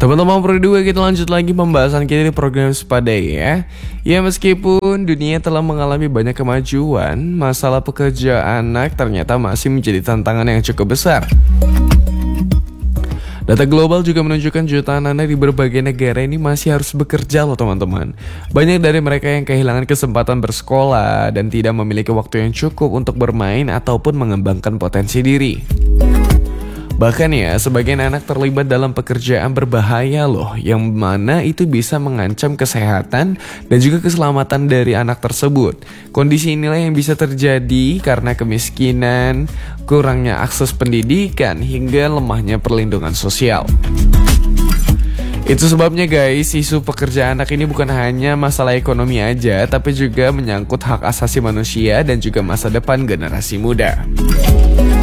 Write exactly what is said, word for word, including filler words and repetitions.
Teman-teman Pro dua, kita lanjut lagi pembahasan kita di program Sepadai ya. Ya, meskipun dunia telah mengalami banyak kemajuan, masalah pekerja anak ternyata masih menjadi tantangan yang cukup besar. Data global juga menunjukkan jutaan anak di berbagai negara ini masih harus bekerja loh teman-teman. Banyak dari mereka yang kehilangan kesempatan bersekolah dan tidak memiliki waktu yang cukup untuk bermain ataupun mengembangkan potensi diri. Bahkan ya, sebagian anak terlibat dalam pekerjaan berbahaya loh, yang mana itu bisa mengancam kesehatan dan juga keselamatan dari anak tersebut. Kondisi inilah yang bisa terjadi karena kemiskinan, kurangnya akses pendidikan, hingga lemahnya perlindungan sosial. Itu sebabnya guys, isu pekerja anak ini bukan hanya masalah ekonomi aja, tapi juga menyangkut hak asasi manusia dan juga masa depan generasi muda.